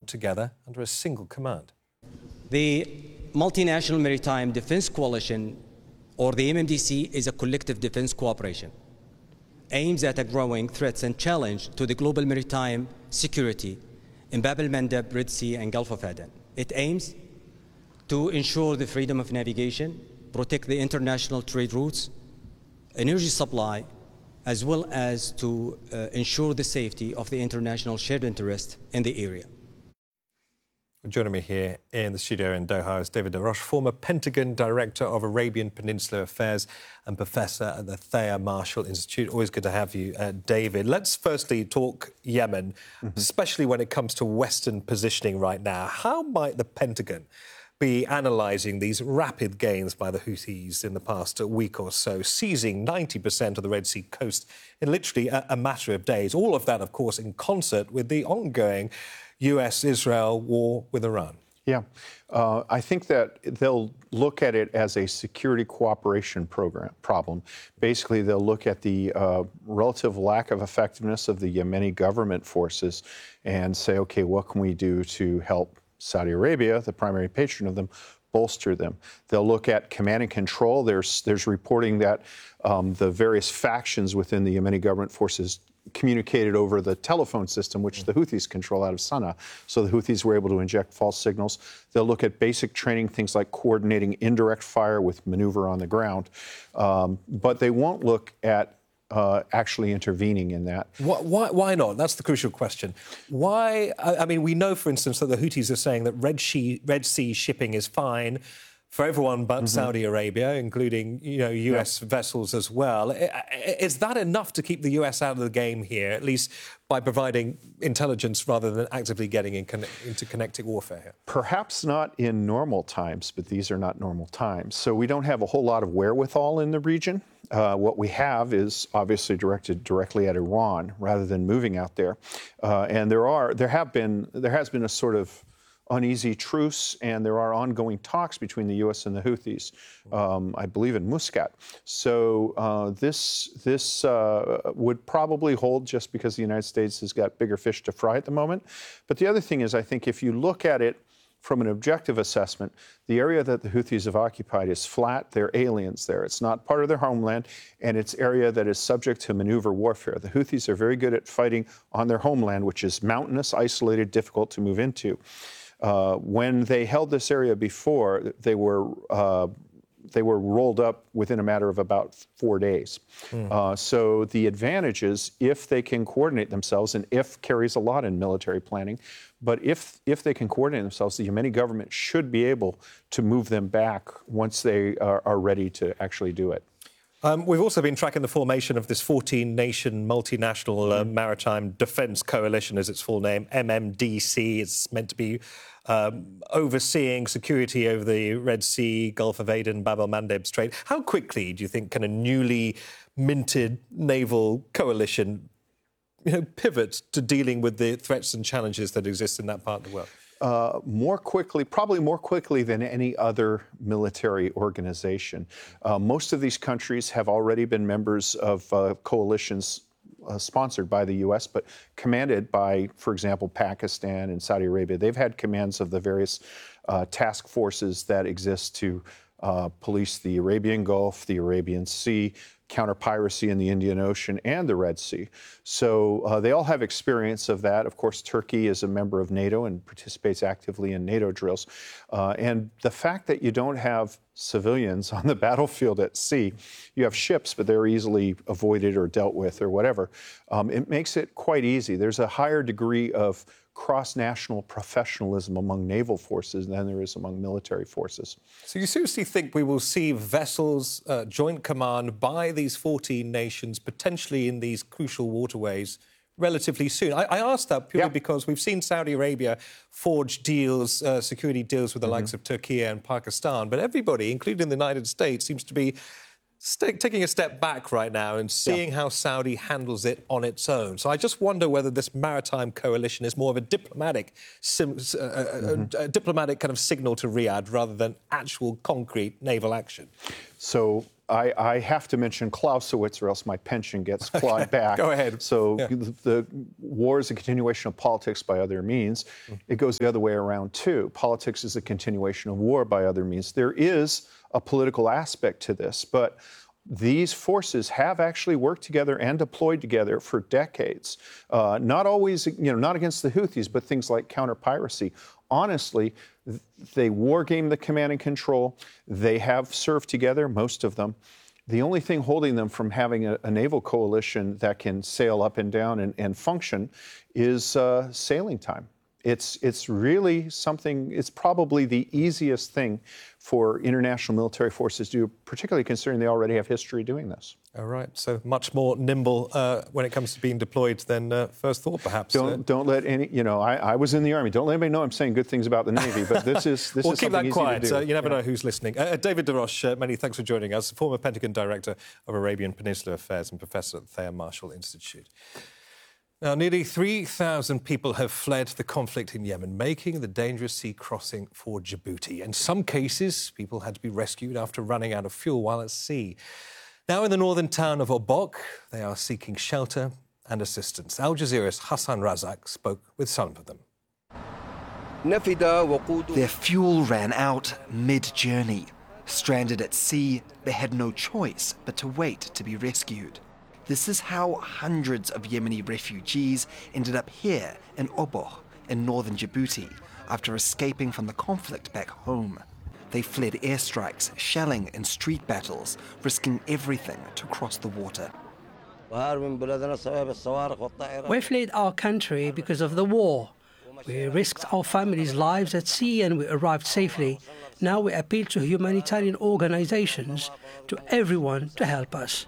together under a single command. The Multinational Maritime Defense Coalition, or the MMDC, is a collective defense cooperation aimed at growing threats and challenge to the global maritime security in Bab el-Mandeb, Red Sea, and Gulf of Aden. It aims to ensure the freedom of navigation, protect the international trade routes, energy supply, as well as to ensure the safety of the international shared interest in the area. Joining me here in the studio in Doha is David Daroche, former Pentagon Director of Arabian Peninsula Affairs and Professor at the Thayer Marshall Institute. Always good to have you, David. Let's firstly talk Yemen, especially when it comes to Western positioning right now. How might the Pentagon be analysing these rapid gains by the Houthis in the past week or so, seizing 90% of the Red Sea coast in literally a matter of days? All of that, of course, in concert with the ongoing US-Israel war with Iran. Yeah, I think that they'll look at it as a security cooperation problem. Basically, they'll look at the relative lack of effectiveness of the Yemeni government forces and say, okay, what can we do to help Saudi Arabia, the primary patron of them, bolster them? They'll look at command and control. There's reporting that the various factions within the Yemeni government forces communicated over the telephone system, which the Houthis control out of Sana'a. So the Houthis were able to inject false signals. They'll look at basic training, things like coordinating indirect fire with maneuver on the ground. But they won't look at actually intervening in that. Why not? That's the crucial question. Why? I mean, we know, for instance, that the Houthis are saying that Red Sea shipping is fine for everyone but Saudi Arabia, including, US vessels as well. Is that enough to keep the US out of the game here, at least by providing intelligence rather than actively getting into kinetic warfare here? Perhaps not in normal times, but these are not normal times. So we don't have a whole lot of wherewithal in the region. What we have is obviously directed directly at Iran rather than moving out there. And there has been a sort of uneasy truce, and there are ongoing talks between the U.S. and the Houthis, I believe in Muscat. So this would probably hold just because the United States has got bigger fish to fry at the moment. But the other thing is, I think if you look at it from an objective assessment, the area that the Houthis have occupied is flat. They're aliens there. It's not part of their homeland, and it's area that is subject to maneuver warfare. The Houthis are very good at fighting on their homeland, which is mountainous, isolated, difficult to move into. When they held this area before, they were rolled up within a matter of about 4 days. So the advantage is if they can coordinate themselves, and if carries a lot in military planning, but if they can coordinate themselves, the Yemeni government should be able to move them back once they are ready to actually do it. We've also been tracking the formation of this 14-nation multinational maritime defence coalition, as its full name, MMDC. It's meant to be overseeing security over the Red Sea, Gulf of Aden, Bab el-Mandeb Strait. How quickly do you think can a newly minted naval coalition pivot to dealing with the threats and challenges that exist in that part of the world? Probably more quickly than any other military organization. Most of these countries have already been members of coalitions sponsored by the U.S., but commanded by, for example, Pakistan and Saudi Arabia. They've had commands of the various task forces that exist to police the Arabian Gulf, the Arabian Sea, counter piracy in the Indian Ocean and the Red Sea. So they all have experience of that. Of course, Turkey is a member of NATO and participates actively in NATO drills. And the fact that you don't have civilians on the battlefield at sea, you have ships, but they're easily avoided or dealt with or whatever, it makes it quite easy. There's a higher degree of cross-national professionalism among naval forces than there is among military forces. So you seriously think we will see vessels, joint command by these 14 nations, potentially in these crucial waterways, relatively soon? I asked that purely because we've seen Saudi Arabia forge deals, security deals with the likes of Turkey and Pakistan, but everybody, including the United States, seems to be taking a step back right now and seeing how Saudi handles it on its own. So I just wonder whether this maritime coalition is more of a diplomatic diplomatic kind of signal to Riyadh rather than actual concrete naval action. So I have to mention Clausewitz, or else my pension gets clawed back. Go ahead. So yeah. the war is a continuation of politics by other means. It goes the other way around, too. Politics is a continuation of war by other means. There is a political aspect to this, but these forces have actually worked together and deployed together for decades. Not always, not against the Houthis, but things like counter-piracy. Honestly, they war game the command and control. They have served together, most of them. The only thing holding them from having a naval coalition that can sail up and down and function is sailing time. It's really something, it's probably the easiest thing for international military forces to do, particularly considering they already have history doing this. All right, so much more nimble when it comes to being deployed than first thought, perhaps. Don't let any, I was in the Army. Don't let anybody know I'm saying good things about the Navy, but this is we'll is keep something that quiet. easy to do. You never know who's listening. David DeRoche, many thanks for joining us, former Pentagon Director of Arabian Peninsula Affairs and Professor at the Thayer Marshall Institute. Now, nearly 3,000 people have fled the conflict in Yemen, making the dangerous sea crossing for Djibouti. In some cases, people had to be rescued after running out of fuel while at sea. Now, in the northern town of Obok, they are seeking shelter and assistance. Al Jazeera's Hassan Razak spoke with some of them. Their fuel ran out mid-journey. Stranded at sea, they had no choice but to wait to be rescued. This is how hundreds of Yemeni refugees ended up here in Obok, in northern Djibouti, after escaping from the conflict back home. They fled airstrikes, shelling, and street battles, risking everything to cross the water. We fled our country because of the war. We risked our families' lives at sea and we arrived safely. Now we appeal to humanitarian organizations, to everyone to help us.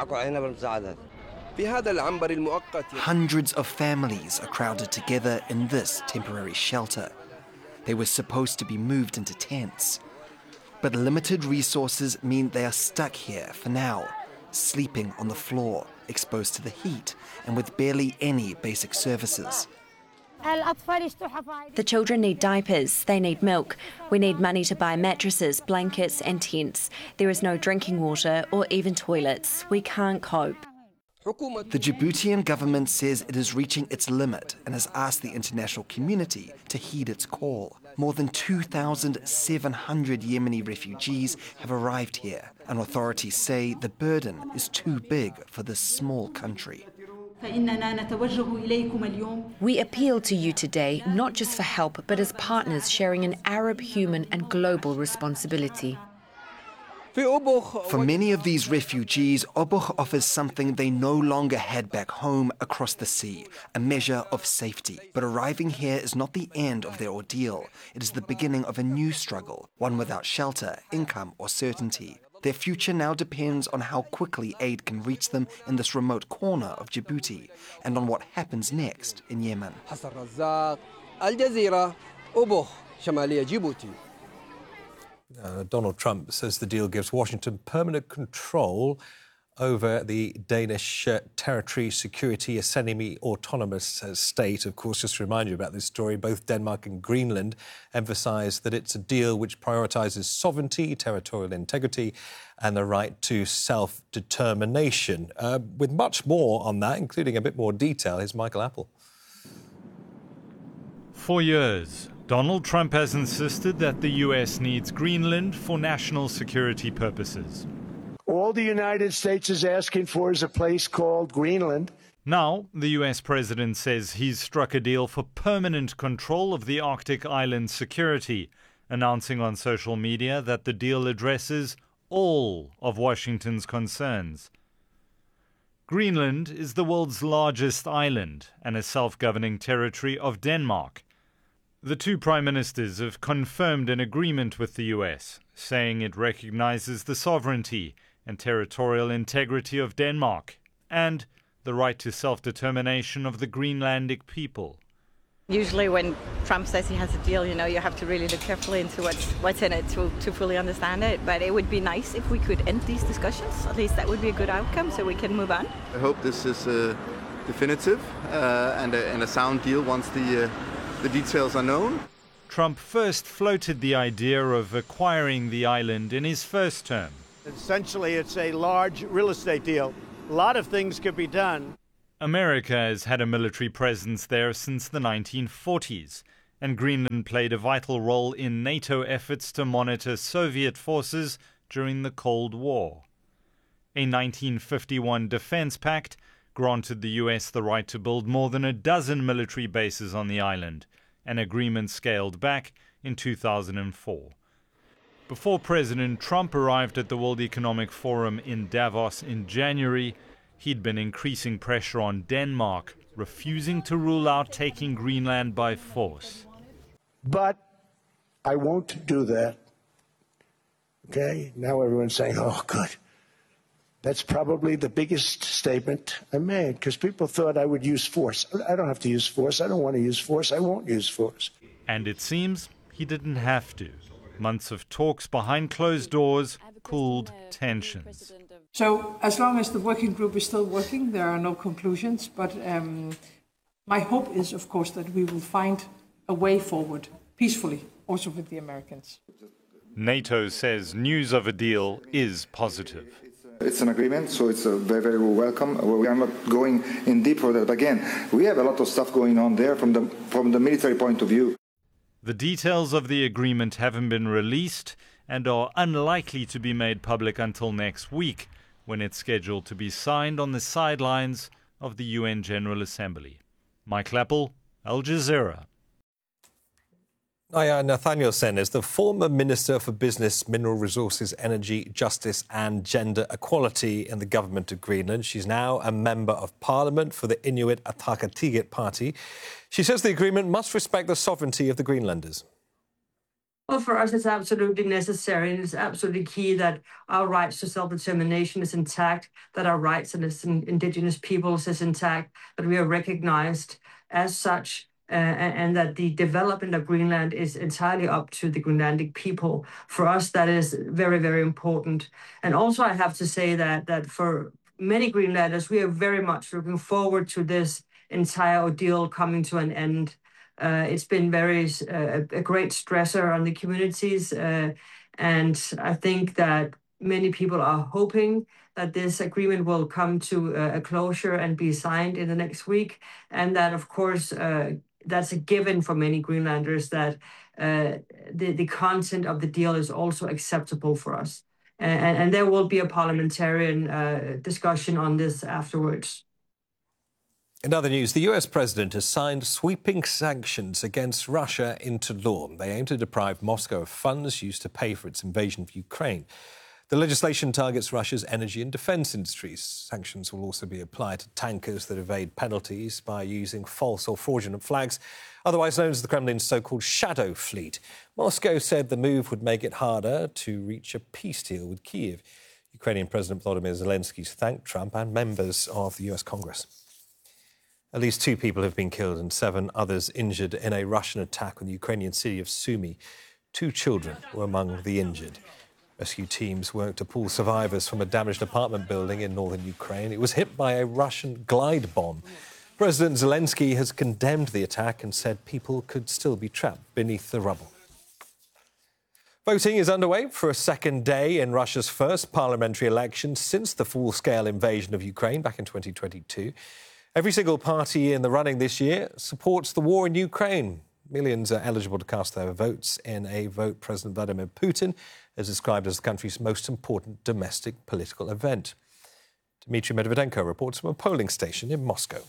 Hundreds of families are crowded together in this temporary shelter. They were supposed to be moved into tents. But limited resources mean they are stuck here for now, sleeping on the floor, exposed to the heat, and with barely any basic services. The children need diapers, they need milk. We need money to buy mattresses, blankets and tents. There is no drinking water or even toilets. We can't cope. The Djiboutian government says it is reaching its limit and has asked the international community to heed its call. More than 2,700 Yemeni refugees have arrived here, and authorities say the burden is too big for this small country. We appeal to you today, not just for help, but as partners sharing an Arab, human and global responsibility. For many of these refugees, Obok offers something they no longer had back home across the sea, a measure of safety. But arriving here is not the end of their ordeal. It is the beginning of a new struggle, one without shelter, income or certainty. Their future now depends on how quickly aid can reach them in this remote corner of Djibouti and on what happens next in Yemen. Hassan Razak, Al Jazeera, Obok, Shamalia, Djibouti. Donald Trump says the deal gives Washington permanent control over the Danish territory, security, a semi-autonomous state. Of course, just to remind you about this story, both Denmark and Greenland emphasise that it's a deal which prioritises sovereignty, territorial integrity and the right to self-determination. With much more on that, including a bit more detail, here's Michael Apple. For years, Donald Trump has insisted that the US needs Greenland for national security purposes. All the United States is asking for is a place called Greenland. Now, the US president says he's struck a deal for permanent control of the Arctic island's security, announcing on social media that the deal addresses all of Washington's concerns. Greenland is the world's largest island and a self-governing territory of Denmark. The two prime ministers have confirmed an agreement with the US, saying it recognizes the sovereignty and territorial integrity of Denmark and the right to self-determination of the Greenlandic people. Usually when Trump says he has a deal, you have to really look carefully into what's in it to fully understand it. But it would be nice if we could end these discussions. At least that would be a good outcome so we can move on. I hope this is definitive and a sound deal once the details are known. Trump first floated the idea of acquiring the island in his first term. Essentially, it's a large real estate deal. A lot of things could be done. America has had a military presence there since the 1940s, and Greenland played a vital role in NATO efforts to monitor Soviet forces during the Cold War. A 1951 defense pact granted the US the right to build more than a dozen military bases on the island, an agreement scaled back in 2004. Before President Trump arrived at the World Economic Forum in Davos in January, he'd been increasing pressure on Denmark, refusing to rule out taking Greenland by force. But I won't do that. Okay? Now everyone's saying, oh, good. That's probably the biggest statement I made, because people thought I would use force. I don't have to use force. I don't want to use force. I won't use force. And it seems he didn't have to. Months of talks behind closed doors cooled tensions. So as long as the working group is still working, there are no conclusions. But my hope is, of course, that we will find a way forward peacefully, also with the Americans. NATO says news of a deal is positive. It's an agreement, so it's very, very welcome. We are not going in deep for that. But again, we have a lot of stuff going on there from the military point of view. The details of the agreement haven't been released and are unlikely to be made public until next week, when it's scheduled to be signed on the sidelines of the UN General Assembly. Mike Lappel, Al Jazeera. Nathaniel Sen is the former Minister for Business, Mineral Resources, Energy, Justice and Gender Equality in the government of Greenland. She's now a member of Parliament for the Inuit Ataqatigiit Party. She says the agreement must respect the sovereignty of the Greenlanders. Well, for us, it's absolutely necessary, and it's absolutely key that our rights to self-determination is intact, that our rights as Indigenous peoples is intact, that we are recognized as such, and that the development of Greenland is entirely up to the Greenlandic people. For us, that is very, very important. And also, I have to say that for many Greenlanders, we are very much looking forward to this entire ordeal coming to an end. It's been a great stressor on the communities, and I think that many people are hoping that this agreement will come to a closure and be signed in the next week, and that, of course, that's a given for many Greenlanders, that the content of the deal is also acceptable for us. And there will be a parliamentarian discussion on this afterwards. In other news, the US president has signed sweeping sanctions against Russia into law. They aim to deprive Moscow of funds used to pay for its invasion of Ukraine. The legislation targets Russia's energy and defence industries. Sanctions will also be applied to tankers that evade penalties by using false or fraudulent flags, otherwise known as the Kremlin's so-called shadow fleet. Moscow said the move would make it harder to reach a peace deal with Kyiv. Ukrainian President Volodymyr Zelensky thanked Trump and members of the US Congress. At least 2 people have been killed and 7 others injured in a Russian attack on the Ukrainian city of Sumy. 2 children were among the injured. Rescue teams worked to pull survivors from a damaged apartment building in northern Ukraine. It was hit by a Russian glide bomb. President Zelensky has condemned the attack and said people could still be trapped beneath the rubble. Voting is underway for a second day in Russia's first parliamentary election since the full-scale invasion of Ukraine back in 2022. Every single party in the running this year supports the war in Ukraine. Millions are eligible to cast their votes in a vote President Vladimir Putin has described as the country's most important domestic political event. Dmitry Medvedenko reports from a polling station in Moscow.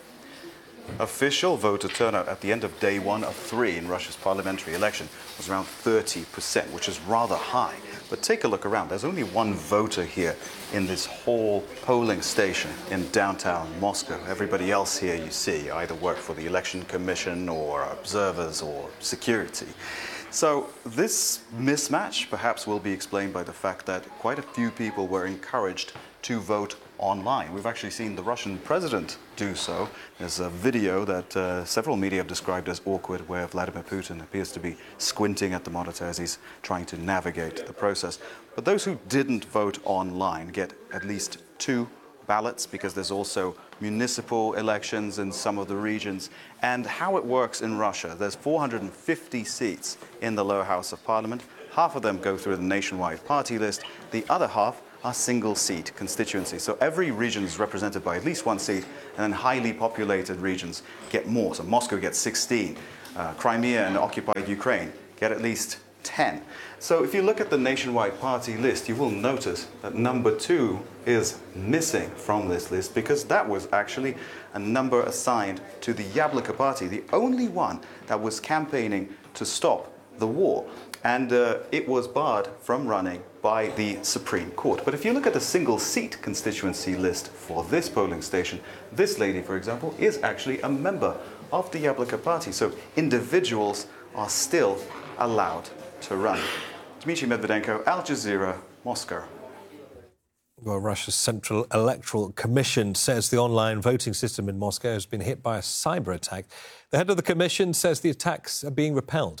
Official voter turnout at the end of day 1 of 3 in Russia's parliamentary election was around 30%, which is rather high. But take a look around. There's only one voter here in this whole polling station in downtown Moscow. Everybody else here, you see, either work for the election commission or observers or security. So this mismatch perhaps will be explained by the fact that quite a few people were encouraged to vote online. We've actually seen the Russian president do so. There's a video that several media have described as awkward, where Vladimir Putin appears to be squinting at the monitor as he's trying to navigate the process. But those who didn't vote online get at least 2 ballots because there's also municipal elections in some of the regions. And how it works in Russia, there's 450 seats in the lower house of parliament. Half of them go through the nationwide party list. The other half are single-seat constituencies. So every region is represented by at least one seat, and then highly populated regions get more. So Moscow gets 16. Crimea and occupied Ukraine get at least 10. So if you look at the nationwide party list, you will notice that number 2 is missing from this list because that was actually a number assigned to the Yabloko party, the only one that was campaigning to stop the war. And it was barred from running by the Supreme Court. But if you look at the single-seat constituency list for this polling station, this lady, for example, is actually a member of the Yabloko party. So individuals are still allowed to run. Dmitry Medvedenko, Al Jazeera, Moscow. Well, Russia's Central Electoral Commission says the online voting system in Moscow has been hit by a cyber attack. The head of the commission says the attacks are being repelled.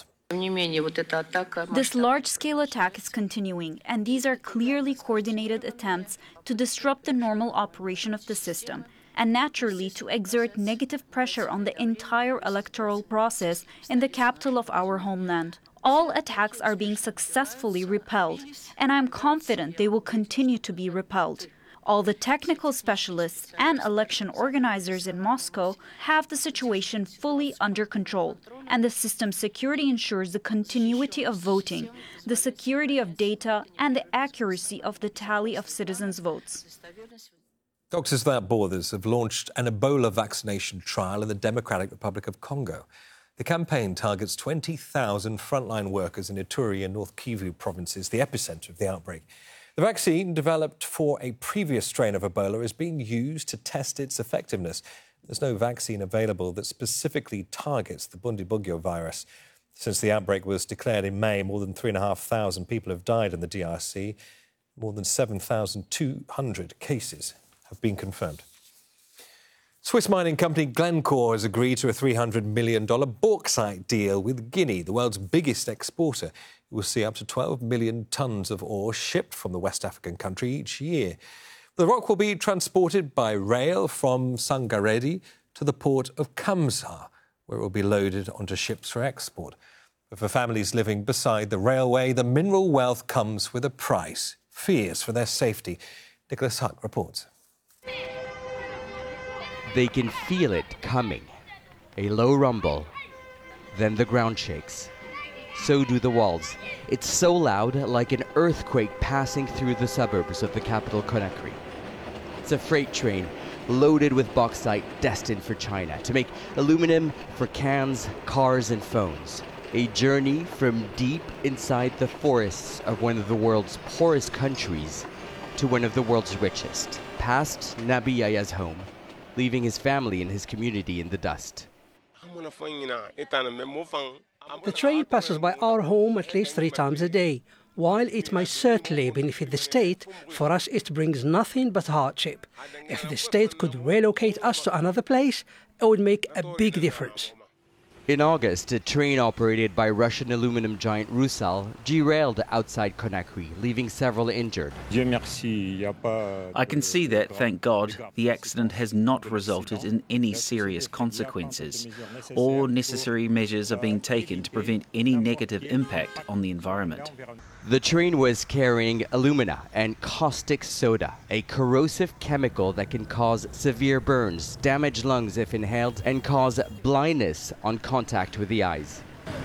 This large-scale attack is continuing, and these are clearly coordinated attempts to disrupt the normal operation of the system and naturally to exert negative pressure on the entire electoral process in the capital of our homeland. All attacks are being successfully repelled, and I'm confident they will continue to be repelled. All the technical specialists and election organizers in Moscow have the situation fully under control, and the system's security ensures the continuity of voting, the security of data, and the accuracy of the tally of citizens' votes. Doctors Without Borders have launched an Ebola vaccination trial in the Democratic Republic of Congo. The campaign targets 20,000 frontline workers in Ituri and North Kivu provinces, the epicenter of the outbreak. The vaccine, developed for a previous strain of Ebola, is being used to test its effectiveness. There's no vaccine available that specifically targets the Bundibugyo virus. Since the outbreak was declared in May, more than 3,500 people have died in the DRC. More than 7,200 cases have been confirmed. Swiss mining company Glencore has agreed to a $300 million bauxite deal with Guinea, the world's biggest exporter. It will see up to 12 million tonnes of ore shipped from the West African country each year. The rock will be transported by rail from Sangaredi to the port of Kamsa, where it will be loaded onto ships for export. But for families living beside the railway, the mineral wealth comes with a price. Fears for their safety. Nicholas Huck reports. They can feel it coming. A low rumble. Then the ground shakes. So do the walls. It's so loud, like an earthquake passing through the suburbs of the capital, Conakry. It's a freight train loaded with bauxite destined for China to make aluminum for cans, cars, and phones. A journey from deep inside the forests of one of the world's poorest countries to one of the world's richest, past Nabi Yaya's home, leaving his family and his community in the dust. The train passes by our home at least 3 times a day. While it may certainly benefit the state, for us it brings nothing but hardship. If the state could relocate us to another place, it would make a big difference. In August, a train operated by Russian aluminum giant Rusal derailed outside Conakry, leaving several injured. I can see that, thank God, the accident has not resulted in any serious consequences. All necessary measures are being taken to prevent any negative impact on the environment. The train was carrying alumina and caustic soda, a corrosive chemical that can cause severe burns, damage lungs if inhaled, and cause blindness on contact with the eyes.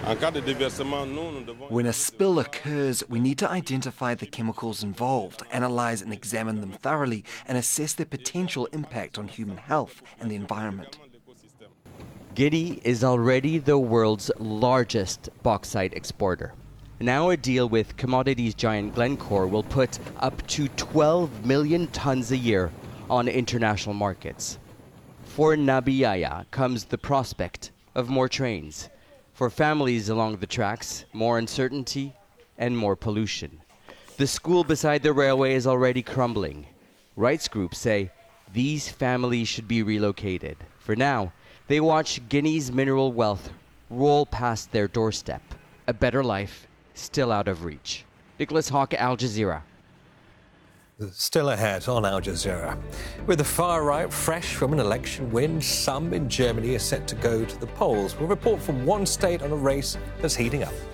When a spill occurs, we need to identify the chemicals involved, analyze and examine them thoroughly, and assess their potential impact on human health and the environment. Guinea is already the world's largest bauxite exporter. Now a deal with commodities giant Glencore will put up to 12 million tons a year on international markets. For Nabi Yaya comes the prospect of more trains. For families along the tracks, more uncertainty and more pollution. The school beside the railway is already crumbling. Rights groups say these families should be relocated. For now, they watch Guinea's mineral wealth roll past their doorstep. A better life still out of reach. Nicholas Hawke, Al Jazeera. Still ahead on Al Jazeera. With the far right fresh from an election win, some in Germany are set to go to the polls. We'll report from one state on a race that's heating up.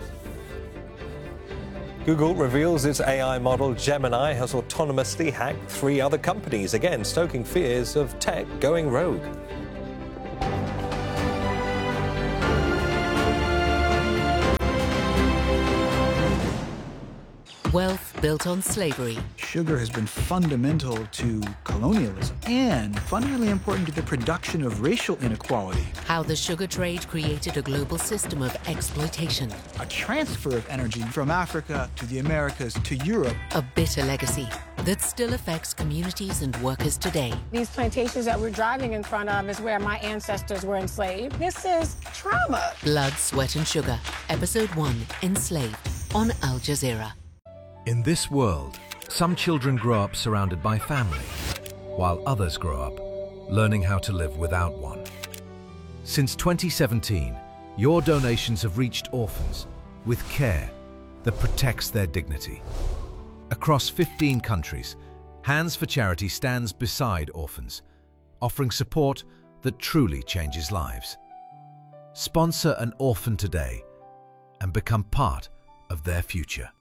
Google reveals its AI model Gemini has autonomously hacked 3 other companies, again stoking fears of tech going rogue. Wealth built on slavery. Sugar has been fundamental to colonialism and fundamentally important to the production of racial inequality. How the sugar trade created a global system of exploitation. A transfer of energy from Africa to the Americas to Europe. A bitter legacy that still affects communities and workers today. These plantations that we're driving in front of is where my ancestors were enslaved. This is trauma. Blood, Sweat and Sugar, Episode 1, Enslaved, on Al Jazeera. In this world, some children grow up surrounded by family, while others grow up learning how to live without one. Since 2017, your donations have reached orphans with care that protects their dignity. Across 15 countries, Hands for Charity stands beside orphans, offering support that truly changes lives. Sponsor an orphan today and become part of their future.